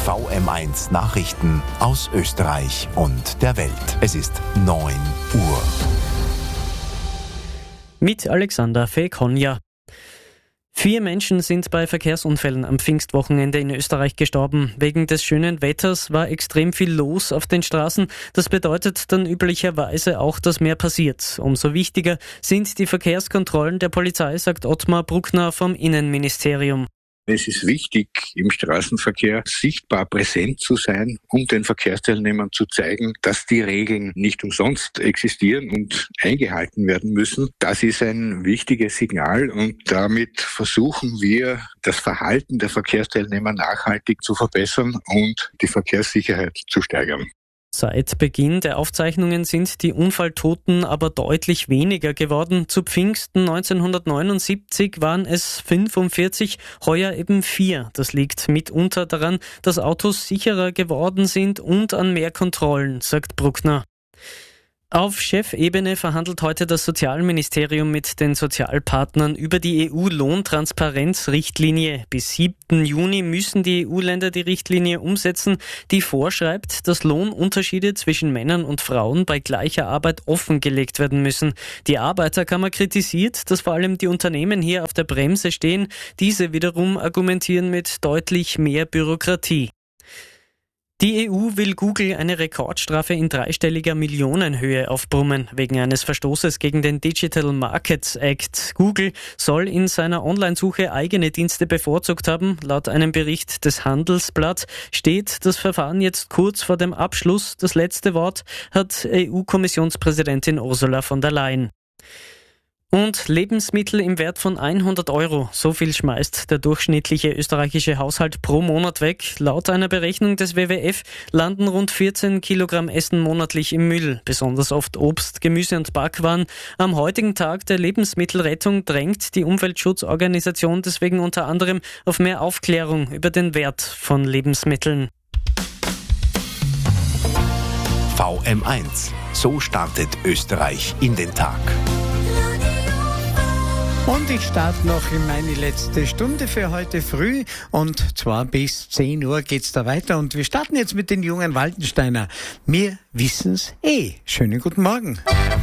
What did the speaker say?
VM1 Nachrichten aus Österreich und der Welt. Es ist 9 Uhr. Mit Alexander Fekonja. 4 Menschen sind bei Verkehrsunfällen am Pfingstwochenende in Österreich gestorben. Wegen des schönen Wetters war extrem viel los auf den Straßen. Das bedeutet dann üblicherweise auch, dass mehr passiert. Umso wichtiger sind die Verkehrskontrollen der Polizei, sagt Ottmar Bruckner vom Innenministerium. Es ist wichtig, im Straßenverkehr sichtbar präsent zu sein, um den Verkehrsteilnehmern zu zeigen, dass die Regeln nicht umsonst existieren und eingehalten werden müssen. Das ist ein wichtiges Signal und damit versuchen wir, das Verhalten der Verkehrsteilnehmer nachhaltig zu verbessern und die Verkehrssicherheit zu steigern. Seit Beginn der Aufzeichnungen sind die Unfalltoten aber deutlich weniger geworden. Zu Pfingsten 1979 waren es 45, heuer eben 4. Das liegt mitunter daran, dass Autos sicherer geworden sind und an mehr Kontrollen, sagt Bruckner. Auf Chefebene verhandelt heute das Sozialministerium mit den Sozialpartnern über die EU-Lohntransparenzrichtlinie. Bis 7. Juni müssen die EU-Länder die Richtlinie umsetzen, die vorschreibt, dass Lohnunterschiede zwischen Männern und Frauen bei gleicher Arbeit offengelegt werden müssen. Die Arbeiterkammer kritisiert, dass vor allem die Unternehmen hier auf der Bremse stehen. Diese wiederum argumentieren mit deutlich mehr Bürokratie. Die EU will Google eine Rekordstrafe in dreistelliger Millionenhöhe aufbrummen, wegen eines Verstoßes gegen den Digital Markets Act. Google soll in seiner Online-Suche eigene Dienste bevorzugt haben. Laut einem Bericht des Handelsblatt steht das Verfahren jetzt kurz vor dem Abschluss. Das letzte Wort hat EU-Kommissionspräsidentin Ursula von der Leyen. Und Lebensmittel im Wert von 100 €. So viel schmeißt der durchschnittliche österreichische Haushalt pro Monat weg. Laut einer Berechnung des WWF landen rund 14 Kilogramm Essen monatlich im Müll. Besonders oft Obst, Gemüse und Backwaren. Am heutigen Tag der Lebensmittelrettung drängt die Umweltschutzorganisation deswegen unter anderem auf mehr Aufklärung über den Wert von Lebensmitteln. VM1. So startet Österreich in den Tag. Und ich starte noch in meine letzte Stunde für heute früh und zwar bis 10 Uhr geht's da weiter und wir starten jetzt mit den jungen Waldensteiner. Wir wissen's eh. Schönen guten Morgen.